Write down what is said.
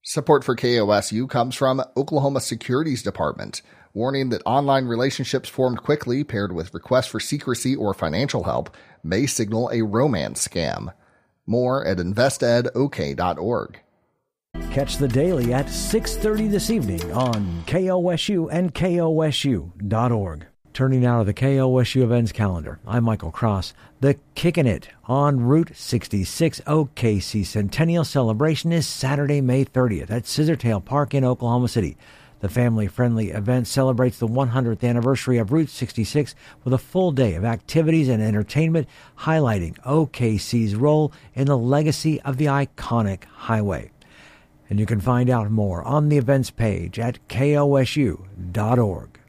Support for KOSU comes from Oklahoma Securities Department, warning that online relationships formed quickly paired with requests for secrecy or financial help may signal a romance scam. More at investedok.org. Catch the Daily at 6:30 this evening on KOSU and KOSU.org. Turning now to the KOSU events calendar, I'm Michael Cross. The Kickin' It on Route 66 OKC Centennial Celebration is Saturday, May 30th at Scissortail Park in Oklahoma City. The family-friendly event celebrates the 100th anniversary of Route 66 with a full day of activities and entertainment highlighting OKC's role in the legacy of the iconic highway. And you can find out more on the events page at KOSU.org.